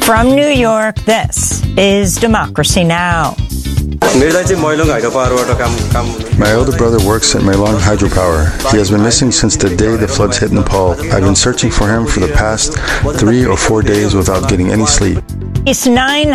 From New York, this is Democracy Now! My elder brother works at Maylong Hydropower. He has been missing since the day the floods hit Nepal. I've been searching for him for the past 3 or 4 days without getting any sleep. It's 9